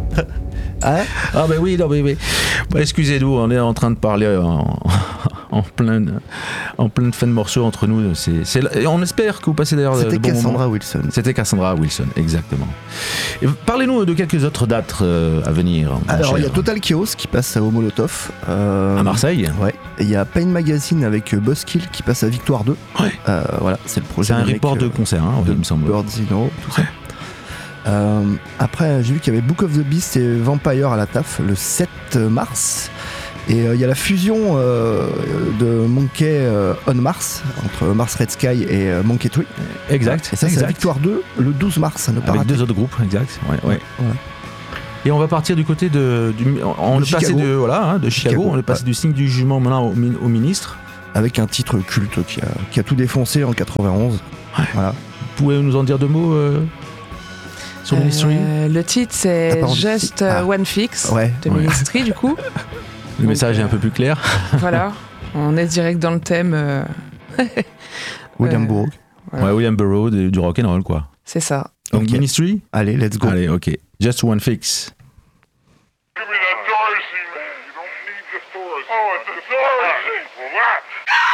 Hein? Ah ben oui, non mais oui. Bah, excusez-nous, on est en train de parler en pleine fin de morceau entre nous. Et on espère que vous passez d'ailleurs C'était de bons Cassandra moments. Wilson. C'était Cassandra Wilson, exactement. Et parlez-nous de quelques autres dates à venir. Alors il y a Total Chaos qui passe au Molotov. À Marseille. Ouais. Et il y a Pain Magazine avec Buzzkill qui passe à Victoire 2. Ouais. Voilà, c'est le projet. C'est un des report mecs, de concert, hein, de il me semble. Birdzino, tout ça. Après, j'ai vu qu'il y avait Book of the Beast et Vampire à la TAF le 7 mars. Et il y a la fusion de Monkey on Mars, entre Mars Red Sky et Monkey Tree. Exact. Et ça, c'est la Victoire 2, le 12 mars, à ne pas Avec rater. 2 autres groupes, exact. Ouais. Ouais. Et on va partir du côté on est passé de Chicago, on est passé du signe du jugement maintenant au ministre. Avec un titre culte qui a tout défoncé en 91. Ouais. Voilà. Vous pouvez nous en dire 2 mots sur Ministry? Le titre, c'est Just One Fix de Ministry, du coup. Le message est un peu plus clair. Voilà, on est direct dans le thème. William Burroughs. Voilà. Ouais, William Burroughs du rock'n'roll, quoi. C'est ça. Donc Ok. Ministry? Allez, let's go. Allez, ok. Just One Fix. Give me that Dorothy, man. You don't need the Dorothy. Oh, it's a Dorothy. Well, what?